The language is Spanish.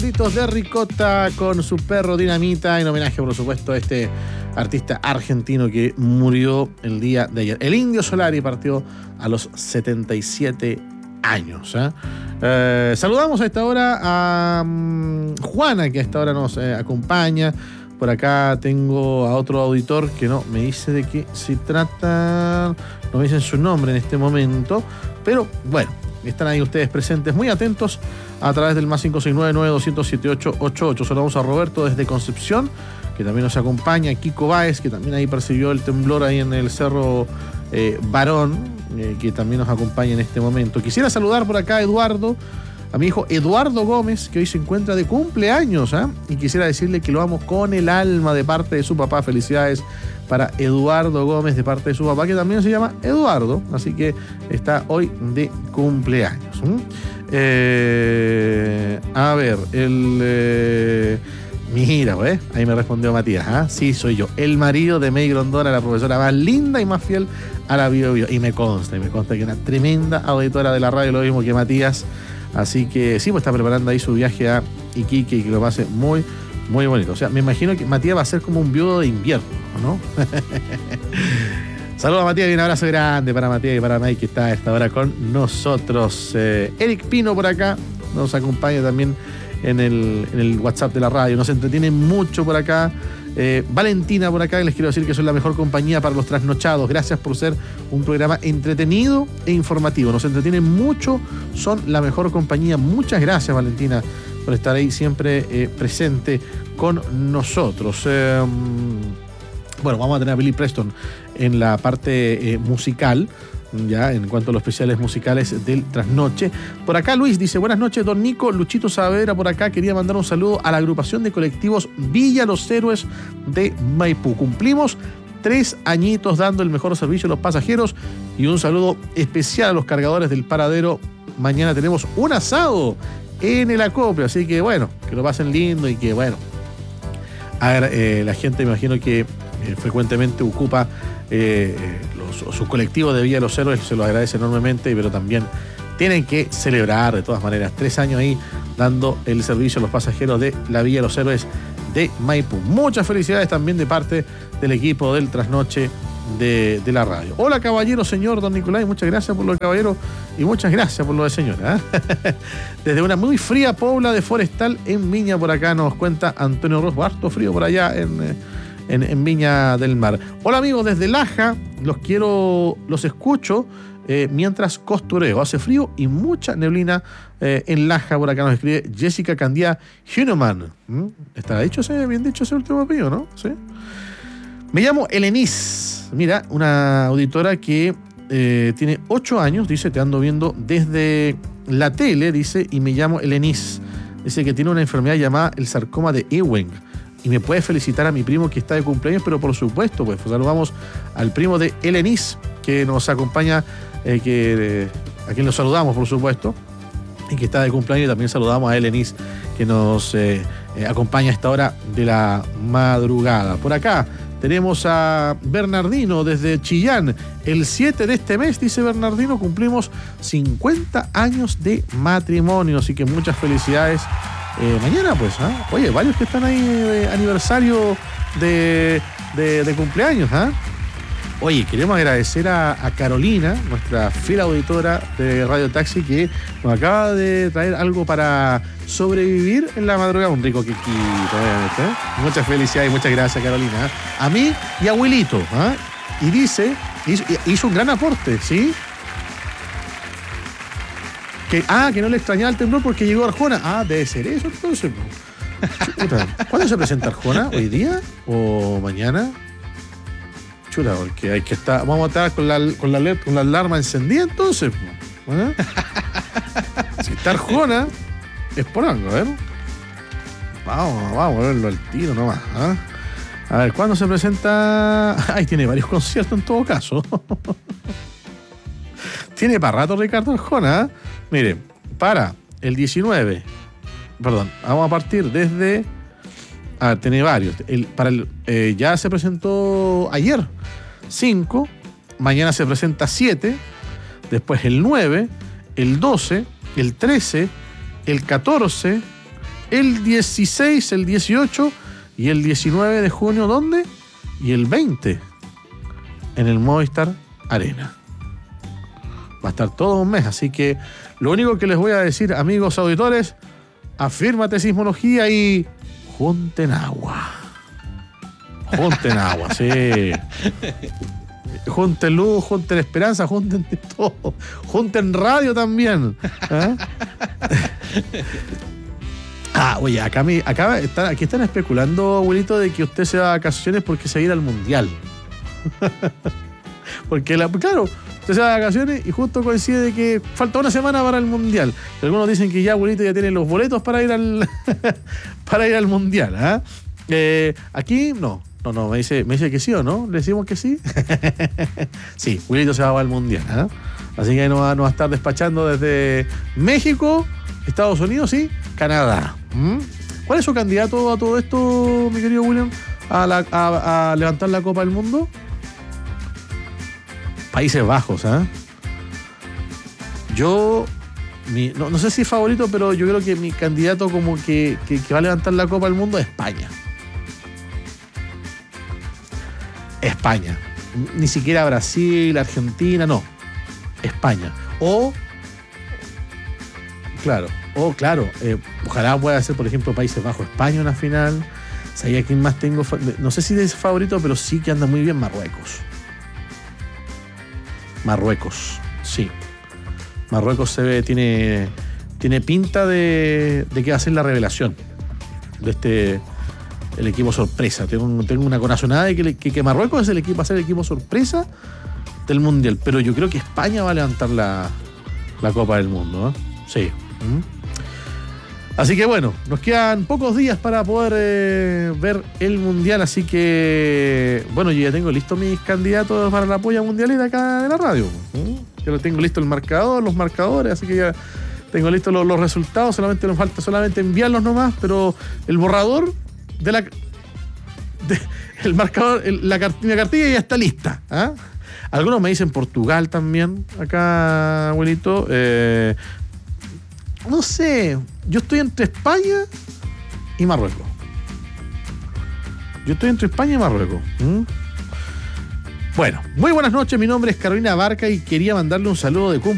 Redonditos de Ricota con su perro Dinamita, en homenaje, por supuesto, a este artista argentino que murió el día de ayer. El Indio Solari partió a los 77 años. Saludamos a esta hora a Juana, que a esta hora nos acompaña. Por acá tengo a otro auditor que no me dice de qué se trata, no me dicen su nombre en este momento, pero bueno, están ahí ustedes presentes, muy atentos a través del más 569-9200-7888. Saludamos a Roberto desde Concepción, que también nos acompaña, Kiko Báez, que también ahí percibió el temblor ahí en el Cerro Barón, que también nos acompaña en este momento. Quisiera saludar por acá a Eduardo, a mi hijo Eduardo Gómez, que hoy se encuentra de cumpleaños, y quisiera decirle que lo amo con el alma de parte de su papá. Felicidades para Eduardo Gómez de parte de su papá, que también se llama Eduardo, así que está hoy de cumpleaños. A ver, mira, ahí me respondió Matías, sí, soy yo, el marido de May Grondona, la profesora más linda y más fiel a la Bio Bio. Y me consta que es una tremenda auditora de la radio, lo mismo que Matías. Así que sí, pues está preparando ahí su viaje a Iquique y que lo pase muy, muy bonito. O sea, me imagino que Matías va a ser como un viudo de invierno, ¿no? Saludos a Matías y un abrazo grande para Matías y para May, que está a esta hora con nosotros. Eric Pino por acá nos acompaña también en el WhatsApp de la radio. Nos entretiene mucho por acá. Valentina por acá, les quiero decir que son la mejor compañía para los trasnochados. Gracias por ser un programa entretenido e informativo. Nos entretienen mucho, son la mejor compañía. Muchas gracias, Valentina, por estar ahí siempre presente con nosotros. Bueno, vamos a tener a Billy Preston en la parte musical, ya en cuanto a los especiales musicales del trasnoche. Por acá Luis dice: buenas noches, don Nico. Luchito Saavedra por acá, quería mandar un saludo a la agrupación de colectivos Villa Los Héroes de Maipú. Cumplimos 3 añitos dando el mejor servicio a los pasajeros, y un saludo especial a los cargadores del paradero. Mañana tenemos un asado en el acopio, así que bueno, que lo pasen lindo y que bueno, la gente, me imagino que frecuentemente ocupa sus colectivos de Villa Los Héroes, se los agradece enormemente, pero también tienen que celebrar de todas maneras 3 años ahí dando el servicio a los pasajeros de la Villa Los Héroes de Maipú. Muchas felicidades también de parte del equipo del trasnoche de la radio. Hola caballero, señor don Nicolás, muchas gracias por lo de caballero y muchas gracias por lo de señora. Desde una muy fría Pobla de Forestal en Viña, por acá nos cuenta Antonio Rosbo, harto frío por allá en Viña del Mar. Hola amigos, desde Laja, los escucho mientras costureo. Hace frío y mucha neblina en Laja, por acá nos escribe Jessica Candía Huneman. ¿Está bien dicho ese último apellido, no? Sí. Me llamo Elenis. Mira, una auditora que tiene 8 años, dice, te ando viendo desde la tele, dice, y me llamo Elenis. Dice que tiene una enfermedad llamada el sarcoma de Ewing. Y me puede felicitar a mi primo que está de cumpleaños, pero por supuesto, pues saludamos al primo de Elenis, que nos acompaña, a quien nos saludamos, por supuesto, y que está de cumpleaños. Y también saludamos a Elenis, que nos acompaña a esta hora de la madrugada. Por acá tenemos a Bernardino desde Chillán. El 7 de este mes, dice Bernardino, cumplimos 50 años de matrimonio, así que muchas felicidades. Mañana, pues, oye, varios que están ahí de aniversario de cumpleaños, Oye, queremos agradecer a Carolina, nuestra fiel auditora de Radio Taxi, que nos acaba de traer algo para sobrevivir en la madrugada, un rico quequito, obviamente. Muchas felicidades y muchas gracias, Carolina, a mí y a Wilito, y dice, hizo un gran aporte, ¿sí? Que no le extrañaba el temblor porque llegó Arjona. Debe ser eso entonces. Chuta, ¿cuándo se presenta Arjona? ¿Hoy día? ¿O mañana? Chuta, porque hay que estar. Vamos a estar con la alarma encendida entonces. Si está Arjona, es por algo, a ver. Vamos a verlo al tiro nomás. A ver, ¿cuándo se presenta? Tiene varios conciertos en todo caso. Tiene para rato Ricardo Arjona. Mire, para el 19, vamos a partir desde... tiene varios. Ya se presentó ayer, 5, mañana se presenta 7, después el 9, el 12, el 13, el 14, el 16, el 18 y el 19 de junio, ¿dónde? Y el 20 en el Movistar Arena. Va a estar todo un mes, así que lo único que les voy a decir, amigos auditores, afírmate Sismología y junten agua. Junten agua, sí. Junten luz, junten esperanza, junten todo. Junten radio también. Oye, aquí están especulando, abuelito, de que usted se va de vacaciones porque se va a ir al Mundial. Porque, claro, usted se va de vacaciones y justo coincide de que falta una semana para el Mundial. Y algunos dicen que ya, abuelito, ya tiene los boletos para ir al para ir al Mundial. Aquí, no, me dice que sí o no. ¿Le decimos que sí? Sí, abuelito se va al Mundial. Así que nos va a estar despachando desde México, Estados Unidos y Canadá. ¿Cuál es su candidato a todo esto, mi querido William? A levantar la Copa del Mundo. Países Bajos, Yo, no sé si favorito, pero yo creo que mi candidato como que va a levantar la Copa del Mundo es España. España. Ni siquiera Brasil, Argentina, no. España. Claro, ojalá pueda ser, por ejemplo, Países Bajos, España en la final. ¿Sabía quién más tengo? No sé si es favorito, pero sí que anda muy bien Marruecos, sí. Marruecos tiene pinta de que va a ser la revelación de el equipo sorpresa. Tengo una corazonada de que Marruecos va a ser el equipo sorpresa del Mundial, pero yo creo que España va a levantar la Copa del Mundo, Sí. Así que bueno, nos quedan pocos días para poder ver el Mundial, así que bueno, yo ya tengo listo mis candidatos para la polla mundialera acá de la radio. Yo lo tengo listo los marcadores, así que ya tengo listos los resultados, solamente nos falta enviarlos nomás, pero el borrador el marcador, la cartilla ya está lista. Algunos me dicen Portugal también, acá, abuelito. No sé, yo estoy entre España y Marruecos. Bueno, muy buenas noches, mi nombre es Carolina Barca y quería mandarle un saludo de cumpleaños